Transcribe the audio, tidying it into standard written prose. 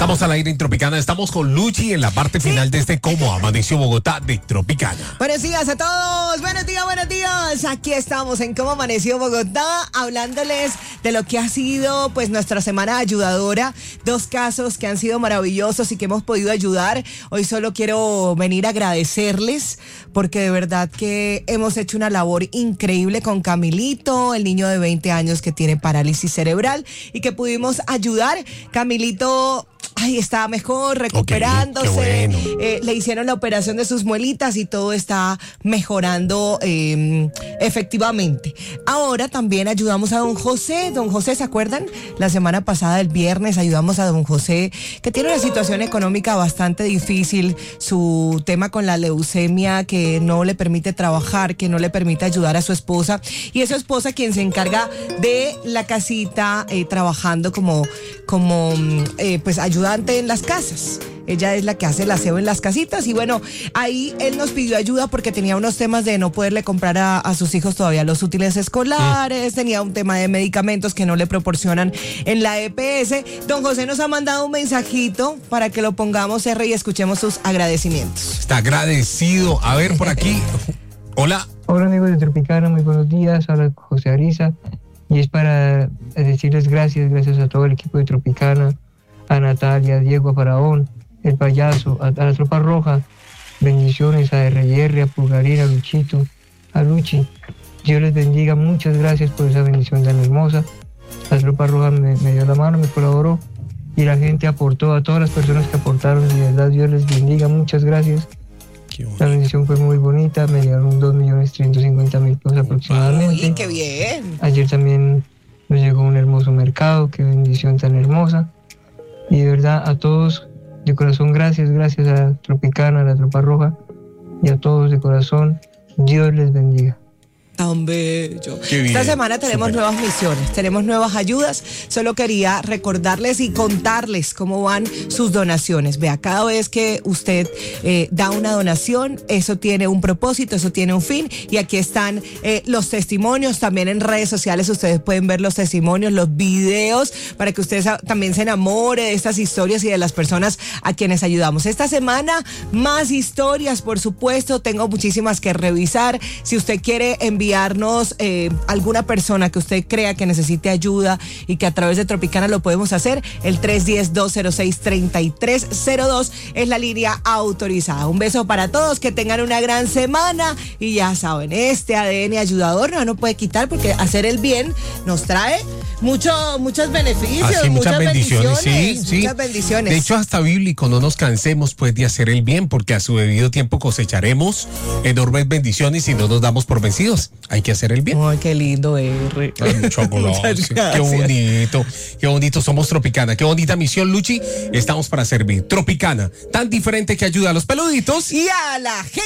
Estamos al aire en Tropicana, estamos con Luchi en la parte final de este Cómo Amaneció Bogotá de Tropicana. Buenos días a todos, buenos días. Aquí estamos en Cómo Amaneció Bogotá, hablándoles de lo que ha sido pues nuestra semana ayudadora. 2 casos que han sido maravillosos y que hemos podido ayudar. Hoy solo quiero venir a agradecerles porque de verdad que hemos hecho una labor increíble con Camilito, el niño de 20 años que tiene parálisis cerebral y que pudimos ayudar. Camilito está mejor, recuperándose. Okay, qué bueno. Le hicieron la operación de sus muelitas y todo está mejorando efectivamente. Ahora también ayudamos a don José. Don José, ¿se acuerdan? La semana pasada, el viernes, ayudamos a don José, que tiene una situación económica bastante difícil. Su tema con la leucemia que no le permite trabajar, que no le permite ayudar a su esposa. Y es su esposa quien se encarga de la casita, trabajando como pues ayudante en las casas. Ella es la que hace el aseo en las casitas y bueno, ahí él nos pidió ayuda porque tenía unos temas de no poderle comprar a sus hijos todavía los útiles escolares, tenía un tema de medicamentos que no le proporcionan en la EPS. Don José nos ha mandado un mensajito para que lo pongamos R y escuchemos sus agradecimientos. Está agradecido. A ver, por aquí. Hola. Hola amigos de Tropicana, muy buenos días. Habla José Ariza y es para decirles gracias a todo el equipo de Tropicana, a Natalia, a Diego, a Faraón, el payaso, a la tropa roja, bendiciones a RR, a Pulgarín, a Luchito, a Luchi. Dios les bendiga, muchas gracias por esa bendición tan hermosa. La tropa roja me dio la mano, me colaboró y la gente aportó, a todas las personas que aportaron, y de verdad Dios les bendiga, muchas gracias. La bendición fue muy bonita, me llegaron 2.350.000 pesos aproximadamente. ¡Uy, qué bien! Ayer también nos llegó un hermoso mercado, qué bendición tan hermosa. Y de verdad a todos de corazón gracias a Tropicana, a la Tropa Roja y a todos de corazón, Dios les bendiga. Tan bello. Bien, esta semana tenemos nuevas misiones, tenemos nuevas ayudas. Solo quería recordarles y contarles cómo van sus donaciones. Vea, cada vez que usted da una donación, eso tiene un propósito, eso tiene un fin. Y aquí están los testimonios. También en redes sociales ustedes pueden ver los testimonios, los videos, para que ustedes también se enamore de estas historias y de las personas a quienes ayudamos. Esta semana más historias, por supuesto. Tengo muchísimas que revisar. Si usted quiere enviarnos alguna persona que usted crea que necesite ayuda y que a través de Tropicana lo podemos hacer, el 310-206-3302 es la línea autorizada. Un beso para todos, que tengan una gran semana y ya saben, este ADN ayudador no puede quitar porque hacer el bien nos trae muchos beneficios, muchas bendiciones. Sí. Muchas bendiciones. De hecho, hasta bíblico, no nos cansemos pues de hacer el bien, porque a su debido tiempo cosecharemos enormes bendiciones y no nos damos por vencidos. Hay que hacer el bien. Ay, qué lindo, R. Qué bonito, somos Tropicana, qué bonita misión, Luchi, estamos para servir. Tropicana, tan diferente que ayuda a los peluditos y a la gente.